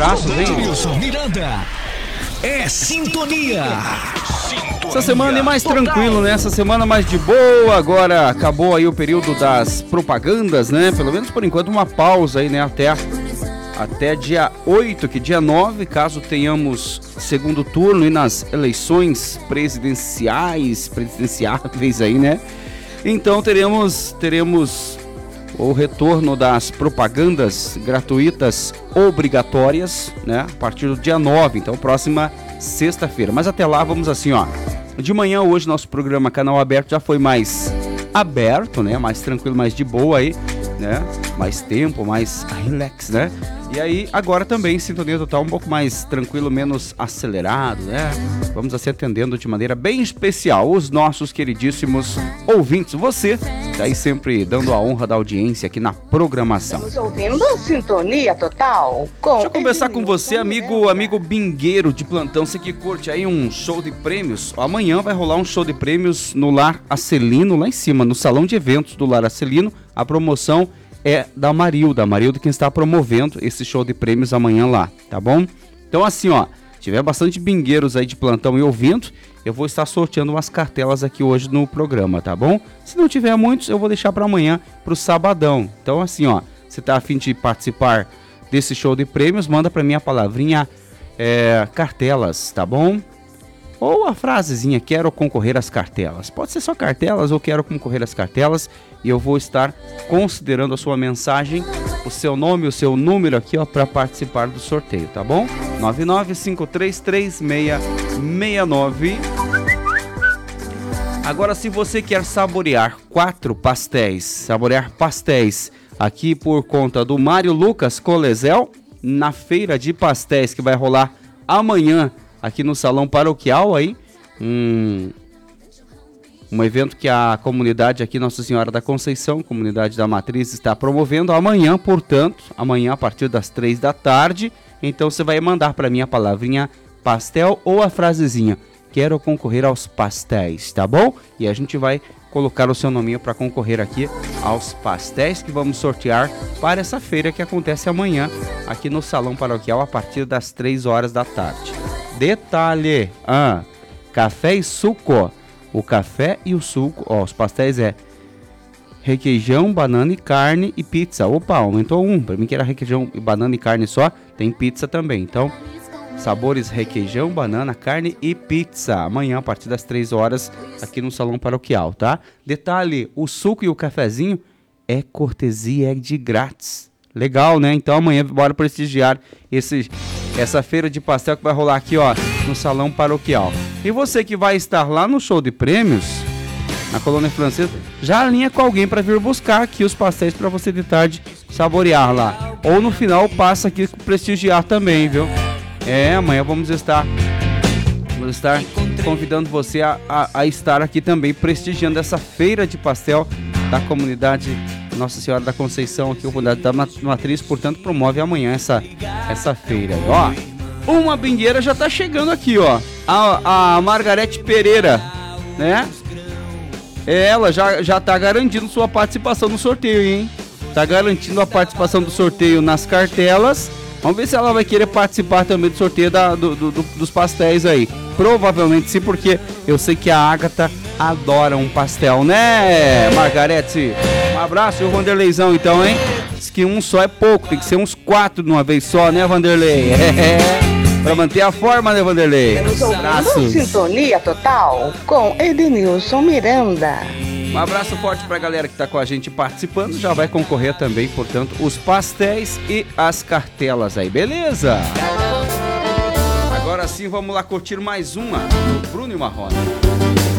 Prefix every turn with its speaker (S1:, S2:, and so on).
S1: abraço, vem.
S2: Ednilson Miranda. É sintonia.
S1: Essa semana é mais tranquilo, né? Essa semana mais de boa. Agora acabou aí o período das propagandas, né? Pelo menos por enquanto uma pausa aí, né? Até dia 8, que dia 9, caso tenhamos segundo turno e nas eleições presidenciáveis aí, né? Então teremos o retorno das propagandas gratuitas obrigatórias, né? A partir do dia 9, então próxima sexta-feira. Mas até lá vamos assim, ó. De manhã hoje nosso programa Canal Aberto já foi mais aberto, né? Mais tranquilo, mais de boa aí, né? Mais tempo, mais relax, né? E aí, agora também, Sintonia Total um pouco mais tranquilo, menos acelerado, né? Vamos assim atendendo de maneira bem especial os nossos queridíssimos ouvintes. Você tá aí sempre dando a honra da audiência aqui na programação.
S3: Estamos ouvindo Sintonia Total com...
S1: Deixa eu conversar com você, amigo bingueiro de plantão. Você que curte aí um show de prêmios. Amanhã vai rolar um show de prêmios no Lar Acelino, lá em cima, no salão de eventos do Lar Acelino. A promoção é da Marilda quem está promovendo esse show de prêmios amanhã lá, tá bom? Então assim, ó, tiver bastante bingueiros aí de plantão e ouvindo, eu vou estar sorteando umas cartelas aqui hoje no programa, tá bom? Se não tiver muitos, eu vou deixar para amanhã, pro sabadão. Então assim, ó, você tá a fim de participar desse show de prêmios, manda para mim a palavrinha cartelas, tá bom? Ou a frasezinha, quero concorrer às cartelas. Pode ser só cartelas ou quero concorrer às cartelas. E eu vou estar considerando a sua mensagem, o seu nome, o seu número aqui, ó, para participar do sorteio, tá bom? 99533669. Agora, se você quer saborear pastéis aqui por conta do Mário Lucas Colezel, na feira de pastéis que vai rolar amanhã, aqui no Salão Paroquial, aí, um evento que a comunidade aqui, Nossa Senhora da Conceição, comunidade da Matriz, está promovendo amanhã, portanto, amanhã a partir das 3 da tarde. Então você vai mandar para mim a palavrinha pastel ou a frasezinha, quero concorrer aos pastéis, tá bom? E a gente vai colocar o seu nominho para concorrer aqui aos pastéis que vamos sortear para essa feira que acontece amanhã, aqui no Salão Paroquial, a partir das 3 horas da tarde. Detalhe, café e suco. O café e o suco, ó, os pastéis requeijão, banana e carne e pizza. Opa, aumentou um. Pra mim que era requeijão, banana e carne só, tem pizza também. Então, sabores requeijão, banana, carne e pizza. Amanhã, a partir das 3 horas, aqui no Salão Paroquial, tá? Detalhe, o suco e o cafezinho é cortesia, é de grátis. Legal, né? Então amanhã bora prestigiar essa feira de pastel que vai rolar aqui, ó, no Salão Paroquial. E você que vai estar lá no show de prêmios, na Colônia Francesa, já alinha com alguém para vir buscar aqui os pastéis para você de tarde saborear lá. Ou no final passa aqui prestigiar também, viu? Amanhã vamos estar convidando você a estar aqui também prestigiando essa feira de pastel da comunidade Nossa Senhora da Conceição, aqui, a comunidade da Matriz, portanto, promove amanhã essa feira. Ó, uma bingueira já tá chegando aqui, ó. A Margarete Pereira, né? Ela já tá garantindo sua participação no sorteio, hein? Tá garantindo a participação do sorteio nas cartelas. Vamos ver se ela vai querer participar também do sorteio dos pastéis aí. Provavelmente sim, porque eu sei que a Ágata adora um pastel, né, Margarete? Um abraço e o Vanderleizão então, hein? Diz que um só é pouco, tem que ser uns 4 de uma vez só, né, Vanderlei? Pra manter a forma, né, Vanderlei?
S3: Abraços. Sintonia Total com Ednilson Miranda.
S1: Um abraço forte pra galera que tá com a gente participando. Já vai concorrer também, portanto, os pastéis e as cartelas aí, beleza? Agora sim, vamos lá curtir mais uma do Bruno e Marrone.